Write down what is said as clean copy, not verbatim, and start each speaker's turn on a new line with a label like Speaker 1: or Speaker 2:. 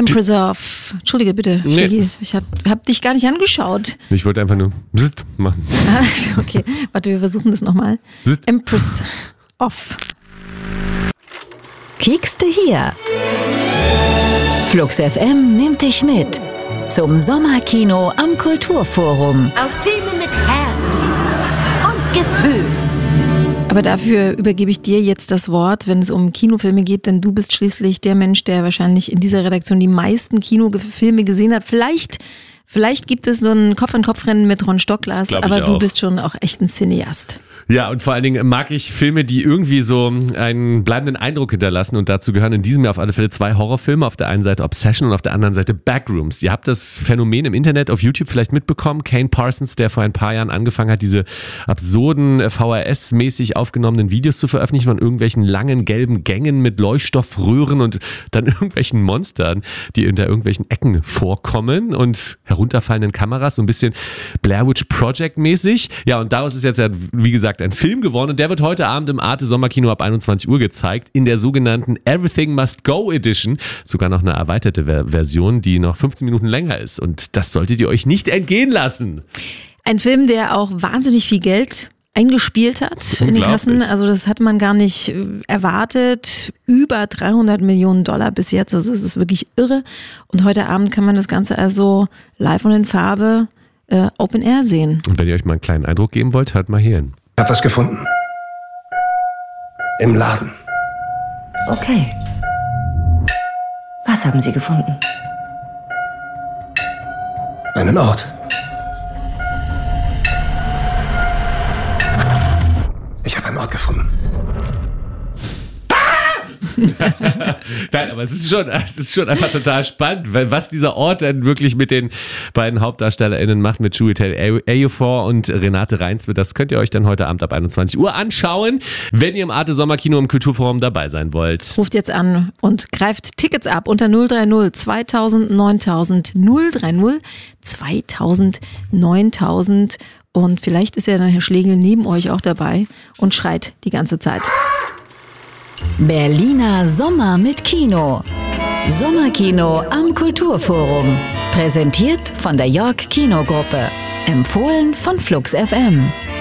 Speaker 1: Empress of... Entschuldige bitte, Shaggy. Ich hab dich gar nicht angeschaut.
Speaker 2: Ich wollte einfach nur Bzzzt machen.
Speaker 1: Okay, warte, wir versuchen das nochmal. Empress of...
Speaker 3: Kiekste hier. Flux FM nimmt dich mit zum Sommerkino am Kulturforum.
Speaker 4: Auf Filme mit Herz und Gefühl.
Speaker 1: Aber dafür übergebe ich dir jetzt das Wort, wenn es um Kinofilme geht, denn du bist schließlich der Mensch, der wahrscheinlich in dieser Redaktion die meisten Kinofilme gesehen hat. Vielleicht gibt es so ein Kopf-an-Kopf-Rennen mit Ron Stockglas, aber du bist schon auch echt ein Cineast.
Speaker 2: Ja, und vor allen Dingen mag ich Filme, die irgendwie so einen bleibenden Eindruck hinterlassen, und dazu gehören in diesem Jahr auf alle Fälle 2 Horrorfilme. Auf der einen Seite Obsession und auf der anderen Seite Backrooms. Ihr habt das Phänomen im Internet auf YouTube vielleicht mitbekommen. Kane Parsons, der vor ein paar Jahren angefangen hat, diese absurden VHS-mäßig aufgenommenen Videos zu veröffentlichen von irgendwelchen langen gelben Gängen mit Leuchtstoffröhren und dann irgendwelchen Monstern, die unter irgendwelchen Ecken vorkommen und herunterfallenden Kameras, so ein bisschen Blair Witch Project mäßig. Ja, und daraus ist jetzt ja, wie gesagt, ein Film geworden, und der wird heute Abend im Arte Sommerkino ab 21 Uhr gezeigt, in der sogenannten Everything Must Go Edition. Sogar noch eine erweiterte Version, die noch 15 Minuten länger ist, und das solltet ihr euch nicht entgehen lassen.
Speaker 1: Ein Film, der auch wahnsinnig viel Geld eingespielt hat in den Kassen. Also das hat man gar nicht erwartet. Über $300 Millionen bis jetzt. Also es ist wirklich irre. Und heute Abend kann man das Ganze also live und in Farbe Open Air sehen.
Speaker 2: Und wenn ihr euch mal einen kleinen Eindruck geben wollt, hört mal hier hin.
Speaker 5: Ich hab was gefunden. Im Laden.
Speaker 4: Okay. Was haben Sie gefunden?
Speaker 5: Einen Ort. Ich habe einen Ort gefunden.
Speaker 2: Nein, aber es ist schon einfach total spannend, weil was dieser Ort denn wirklich mit den beiden HauptdarstellerInnen macht, mit Chiwetel Ejiofor und Renate Reinsve, das könnt ihr euch dann heute Abend ab 21 Uhr anschauen, wenn ihr im Arte Sommerkino im Kulturforum dabei sein wollt.
Speaker 1: Ruft jetzt an und greift Tickets ab unter 030 2000 9000 030 2000 9000. Und vielleicht ist ja dann Herr Schlegel neben euch auch dabei und schreit die ganze Zeit.
Speaker 3: Berliner Sommer mit Kino. Sommerkino am Kulturforum. Präsentiert von der York Kinogruppe. Empfohlen von Flux FM.